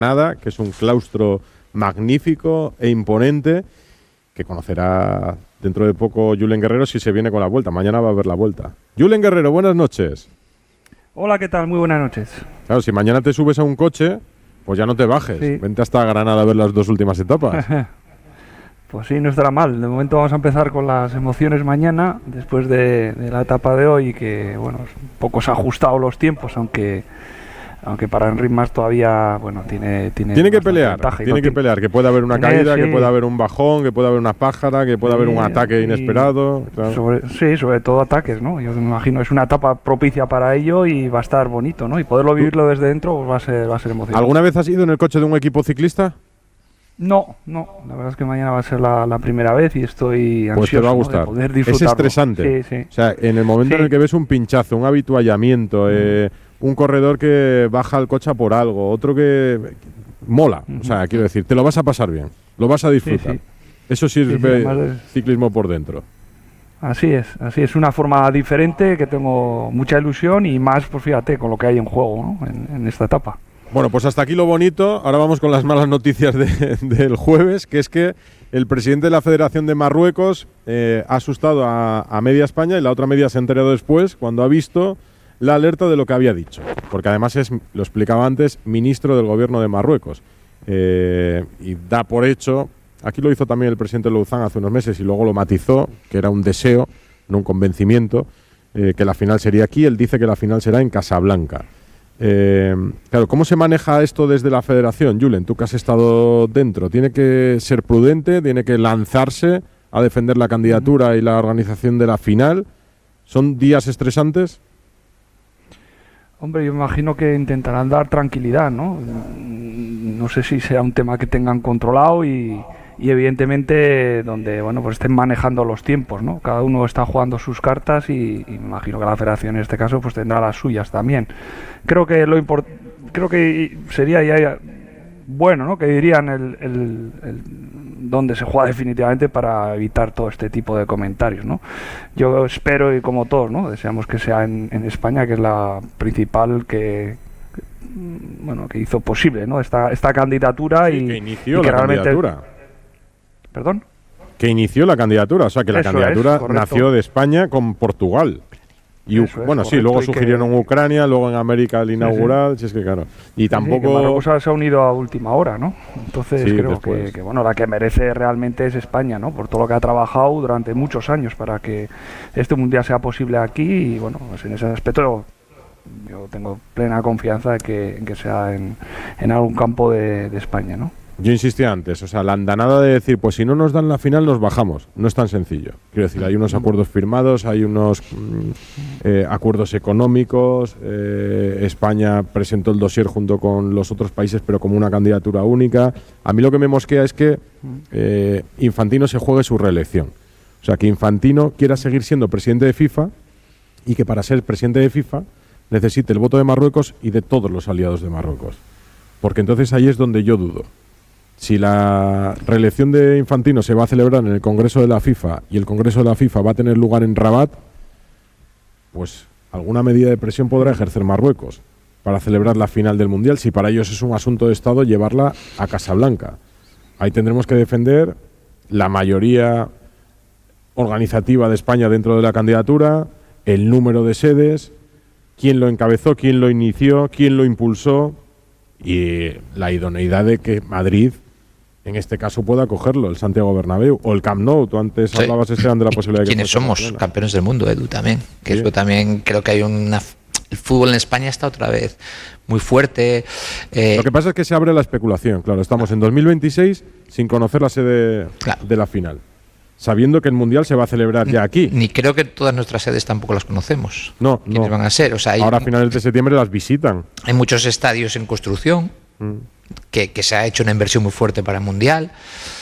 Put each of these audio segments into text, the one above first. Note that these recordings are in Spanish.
Granada, que es un claustro magnífico e imponente, que conocerá dentro de poco Julen Guerrero si se viene con la vuelta. Mañana va a haber la vuelta. Julen Guerrero, buenas noches. Hola, ¿qué tal? Muy buenas noches. Claro, si mañana te subes a un coche, pues ya no te bajes. Sí. Vente hasta Granada a ver las dos últimas etapas. Pues sí, no estará mal. De momento vamos a empezar con las emociones mañana, después de la etapa de hoy, que bueno, un poco se ha ajustado los tiempos, aunque para Enric Mas todavía, bueno, tiene que pelear, que puede haber una caída, sí, que puede haber un bajón, que puede haber una pájara, que puede haber un ataque inesperado. Claro. Sobre todo ataques, ¿no? Yo me imagino es una etapa propicia para ello y va a estar bonito, ¿no? Y poderlo vivirlo desde dentro pues va a ser emocionante. ¿Alguna vez has ido en el coche de un equipo ciclista? No, la verdad es que mañana va a ser la primera vez y estoy ansioso, pues te va a gustar. De poder disfrutarlo. Es estresante. Sí. O sea, en el momento en el que ves un pinchazo, un habituallamiento, un corredor que baja el coche por algo, otro que mola. O sea, quiero decir, te lo vas a pasar bien, lo vas a disfrutar. Eso sí es ciclismo por dentro. Así es una forma diferente que tengo mucha ilusión y más, pues fíjate, con lo que hay en juego, ¿no? en esta etapa. Bueno, pues hasta aquí lo bonito. Ahora vamos con las malas noticias del jueves, que es que el presidente de la Federación de Marruecos ha asustado a media España y la otra media se ha enterado después cuando ha visto la alerta de lo que había dicho. Porque además es, lo explicaba antes, ministro del gobierno de Marruecos. Y da por hecho, aquí lo hizo también el presidente Louzán hace unos meses y luego lo matizó, que era un deseo, no un convencimiento, que la final sería aquí. Él dice que la final será en Casablanca. Claro, ¿cómo se maneja esto desde la federación, Julen? Tú que has estado dentro, ¿tiene que ser prudente? ¿Tiene que lanzarse a defender la candidatura y la organización de la final? ¿Son días estresantes? Hombre, yo me imagino que intentarán dar tranquilidad, ¿no? No sé si sea un tema que tengan controlado y evidentemente donde bueno pues estén manejando los tiempos, ¿no? Cada uno está jugando sus cartas y me imagino que la federación en este caso pues tendrá las suyas también. Creo que sería ya bueno, ¿no? Que dirían el dónde se juega definitivamente para evitar todo este tipo de comentarios, ¿no? Yo espero y como todos, ¿no? Deseamos que sea en España, que es la principal que hizo posible, ¿no? Esta candidatura sí, que inició la candidatura. ¿Perdón? Que inició la candidatura, o sea que la candidatura nació de España con Portugal. Y luego sugirieron Ucrania, luego en América el inaugural, si es que claro. Y tampoco. Que Marruecos se ha unido a última hora, ¿no? Entonces creo que la que merece realmente es España, ¿no? Por todo lo que ha trabajado durante muchos años para que este mundial sea posible aquí y bueno, pues en ese aspecto yo tengo plena confianza de que sea en algún campo de España, ¿no? Yo insistía antes, o sea, la andanada de decir, pues si no nos dan la final nos bajamos, no es tan sencillo. Quiero decir, hay unos acuerdos firmados, hay unos acuerdos económicos, España presentó el dossier junto con los otros países, pero como una candidatura única. A mí lo que me mosquea es que Infantino se juegue su reelección. O sea, que Infantino quiera seguir siendo presidente de FIFA y que para ser presidente de FIFA necesite el voto de Marruecos y de todos los aliados de Marruecos. Porque entonces ahí es donde yo dudo. Si la reelección de Infantino se va a celebrar en el Congreso de la FIFA y el Congreso de la FIFA va a tener lugar en Rabat, pues alguna medida de presión podrá ejercer Marruecos para celebrar la final del Mundial, si para ellos es un asunto de Estado llevarla a Casablanca. Ahí tendremos que defender la mayoría organizativa de España dentro de la candidatura, el número de sedes, quién lo encabezó, quién lo inició, quién lo impulsó y la idoneidad de que Madrid en este caso pueda acogerlo, el Santiago Bernabéu o el Camp Nou. Tú antes hablabas, Esteban, de la posibilidad de que... ¿Quiénes somos? Campeones del mundo, Edu, también. Que eso también creo que hay el fútbol en España está otra vez muy fuerte. Lo que pasa es que se abre la especulación, claro. Estamos en 2026 sin conocer la sede de la final, sabiendo que el Mundial se va a celebrar ya aquí. Ni creo que todas nuestras sedes tampoco las conocemos. ¿Quiénes van a ser? O sea, ahora a finales de septiembre las visitan. Hay muchos estadios en construcción. Que se ha hecho una inversión muy fuerte para el Mundial,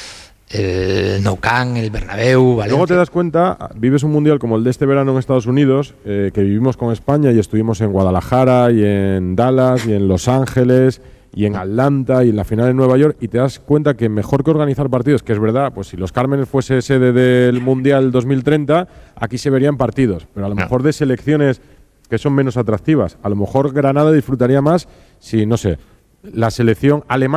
el Nou Camp, el Bernabéu, Valencia. Luego te das cuenta, vives un Mundial como el de este verano en Estados Unidos, que vivimos con España y estuvimos en Guadalajara y en Dallas y en Los Ángeles y en Atlanta y en la final en Nueva York, y te das cuenta que mejor que organizar partidos, que es verdad, pues si Los Cármenes fuese sede del Mundial 2030, aquí se verían partidos, pero a lo mejor de selecciones que son menos atractivas. A lo mejor Granada disfrutaría más si, no sé, la selección alemana